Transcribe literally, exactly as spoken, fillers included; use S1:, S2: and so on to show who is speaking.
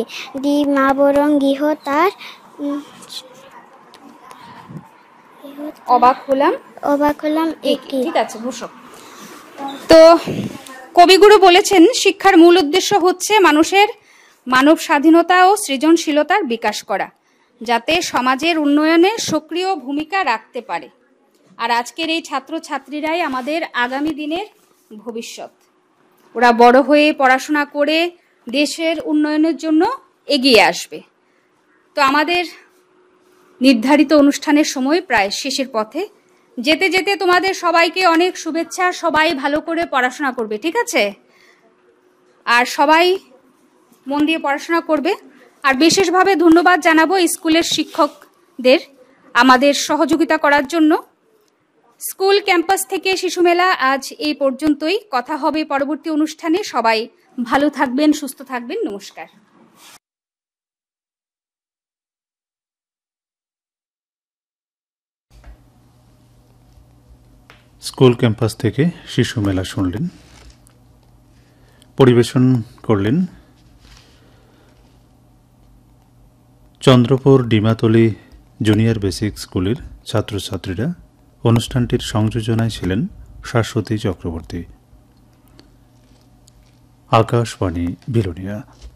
S1: দি মা বরং গৃহ তার
S2: অবাক হলাম
S1: অবাক হলাম একই।
S2: ঠিক আছে, বসো। তো কবিগুরু বলেছেন, শিক্ষার মূল উদ্দেশ্য হচ্ছে মানুষের মানব স্বাধীনতা ও সৃজনশীলতার বিকাশ করা, যাতে সমাজের উন্নয়নে সক্রিয় ভূমিকা রাখতে পারে। আর আজকের এই ছাত্রছাত্রীরাই আমাদের আগামী দিনের ভবিষ্যৎ। ওরা বড় হয়ে পড়াশোনা করে দেশের উন্নয়নের জন্য এগিয়ে আসবে। তো আমাদের নির্ধারিত অনুষ্ঠানের সময় প্রায় শেষের পথে। যেতে যেতে তোমাদের সবাইকে অনেক শুভেচ্ছা। সবাই ভালো করে পড়াশোনা করবে, ঠিক আছে? আর সবাই মন দিয়ে পড়াশোনা করবে। আর বিশেষভাবে ধন্যবাদ জানাবো স্কুলের শিক্ষকদের আমাদের সহযোগিতা করার জন্য। স্কুল ক্যাম্পাস থেকে শিশু মেলা আজ এই পর্যন্তই। কথা হবে পরবর্তী অনুষ্ঠানে। সবাই ভালো থাকবেন, সুস্থ থাকবেন। নমস্কার।
S3: স্কুল ক্যাম্পাস থেকে শিশু মেলা শুনলেন। পরিবেশন করলেন চন্দ্রপুর ডিমাতলি জুনিয়র বেসিক স্কুলের ছাত্রছাত্রীরা। অনুষ্ঠানটির সংযোজনায় ছিলেন শাশ্বতী চক্রবর্তী। আকাশবাণী বিলোনিয়া।